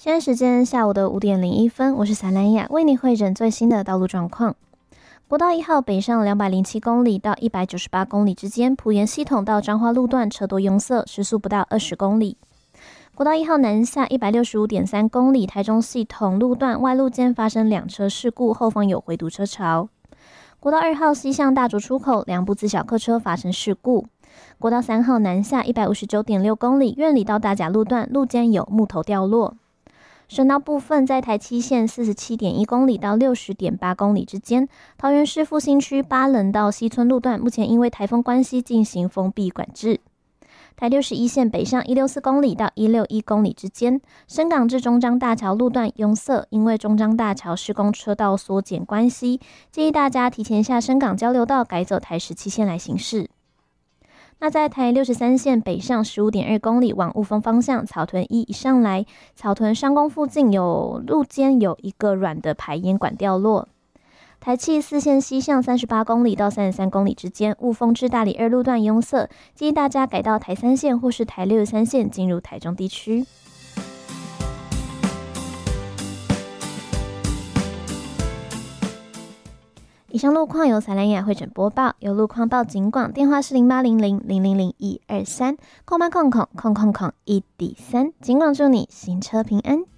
现在时间下午的5:01，我是萨兰雅，为你汇诊最新的道路状况。国道1号北上207公里到198公里之间，埔盐系统到彰化路段车多拥塞，时速不到20公里。国道1号南下165.3公里，台中系统路段外路间发生2车事故，后方有回堵车潮。国道2号西向大竹出口两部自小客车发生事故。国道3号南下159.6公里，苑里到大甲路段路间有木头掉落。省道部分在台七线47.1公里到60.8公里之间，桃园市复兴区巴仑到西村路段目前因为台风关系进行封闭管制。台61线北上164公里到161公里之间，深港至中彰大桥路段拥塞，因为中彰大桥施工车道缩减关系，建议大家提前下深港交流道改走台17线来行驶。那在台63线北上15.2公里往雾峰方向，草屯一上来，草屯商工附近有路间有一个软的排烟管掉落。台七4线西向38公里到33公里之间，雾峰至大里2路段拥塞，建议大家改到台3线或是台63线进入台中地区。以上路况由萨兰雅汇诊播报，有路况报警广，电话是0800000123，空1D3，警广祝你行车平安。